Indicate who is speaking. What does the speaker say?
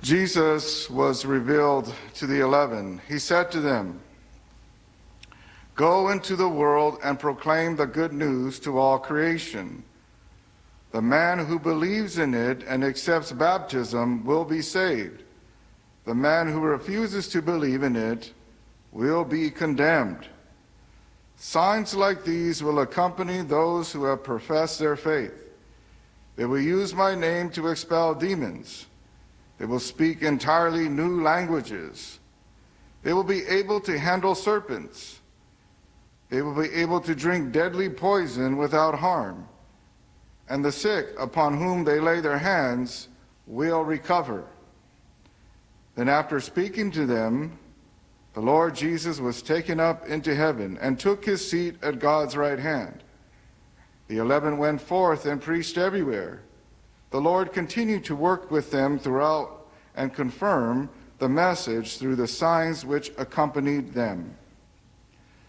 Speaker 1: Jesus was revealed to the 11. He said to them, "Go into the world and proclaim the good news to all creation. The man who believes in it and accepts baptism will be saved. The man who refuses to believe in it will be condemned. Signs like these will accompany those who have professed their faith. They will use my name to expel demons. They will speak entirely new languages. They will be able to handle serpents. They will be able to drink deadly poison without harm. And the sick upon whom they lay their hands will recover." Then after speaking to them, the Lord Jesus was taken up into heaven and took his seat at God's right hand. The 11 went forth and preached everywhere. The Lord continued to work with them throughout and confirm the message through the signs which accompanied them.